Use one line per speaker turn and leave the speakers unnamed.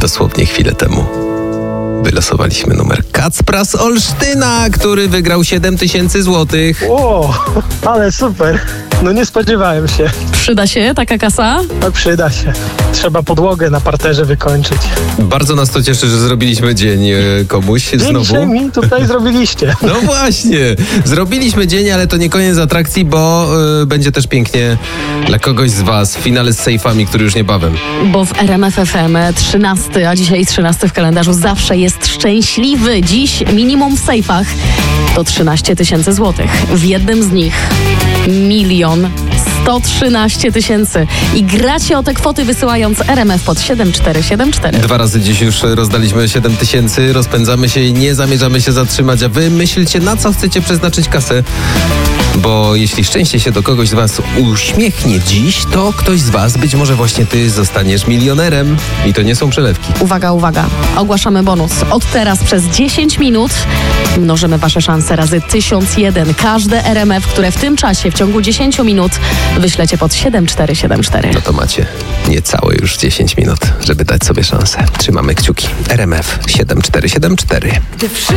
dosłownie chwilę temu wylosowaliśmy numer Kacpra z Olsztyna, który wygrał 7000 złotych.
O, ale super. No nie spodziewałem się.
Przyda się taka kasa?
No przyda się. Trzeba podłogę na parterze wykończyć.
Bardzo nas to cieszy, że zrobiliśmy dzień komuś znowu.
Dzisiaj mi tutaj zrobiliście.
No właśnie, zrobiliśmy dzień, ale to nie koniec atrakcji, bo będzie też pięknie dla kogoś z was w finale z sejfami, który już niebawem.
Bo w RMF FM 13, a dzisiaj 13 w kalendarzu zawsze jest szczęśliwy. Dziś minimum w sejfach to 13 000 złotych. W jednym z nich 1 113 000 i gracie o te kwoty wysyłając RMF pod 7474.
2 razy dziś już rozdaliśmy 7000, rozpędzamy się i nie zamierzamy się zatrzymać, a wy myślcie, na co chcecie przeznaczyć kasę. Bo jeśli szczęście się do kogoś z was uśmiechnie dziś, to ktoś z was, być może właśnie ty, zostaniesz milionerem. I to nie są przelewki.
Uwaga, uwaga. Ogłaszamy bonus. Od teraz przez 10 minut mnożymy wasze szanse razy 1001. Każde RMF, które w tym czasie, w ciągu 10 minut wyślecie pod 7474.
No to macie niecałe już 10 minut, żeby dać sobie szansę. Trzymamy kciuki. RMF 7474.